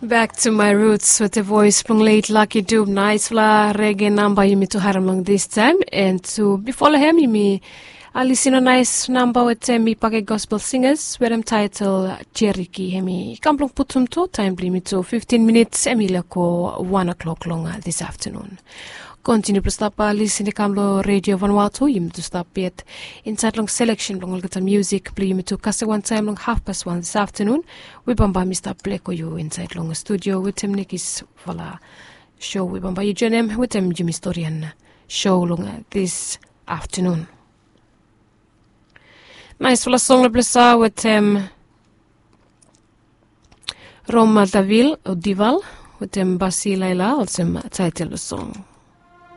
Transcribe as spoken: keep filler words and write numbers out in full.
Back to my roots with the voice from late Lucky Dube. Nice fla reggae number you me to haramang this time. And to before him you me I listen a nice number with me pake gospel singers where I'm titled Cheriki hemi. Kamplong putum to time me to fifteen minutes emila ko one o'clock long this afternoon. Continue to stop listen to Kamlo Radio Vanuatu. You to stop it inside long selection long get music. Play me to cast one time long half past one this afternoon. We bamba Mister Pleko you inside long studio with him Nikis Vala show. We bamba you join him with him Jimmy Storian show long this afternoon. Nice full song la blessa with him Roma Davil or Dival with him Basi Laila also title the song.